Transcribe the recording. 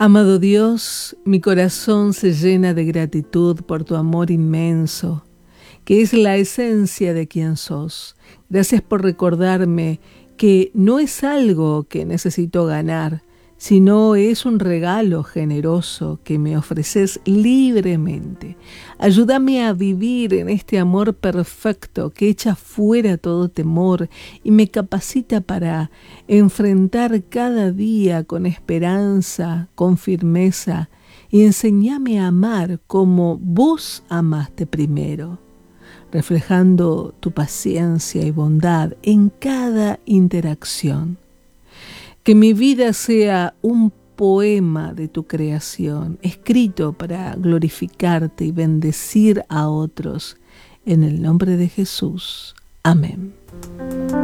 Amado Dios, mi corazón se llena de gratitud por tu amor inmenso, que es la esencia de quien sos. Gracias por recordarme que no es algo que necesito ganar, sino es un regalo generoso que me ofreces libremente. Ayúdame a vivir en este amor perfecto que echa fuera todo temor y me capacita para enfrentar cada día con esperanza, con firmeza, y enséñame a amar como vos amaste primero, reflejando tu paciencia y bondad en cada interacción. Que mi vida sea un poema de tu creación, escrito para glorificarte y bendecir a otros. En el nombre de Jesús. Amén.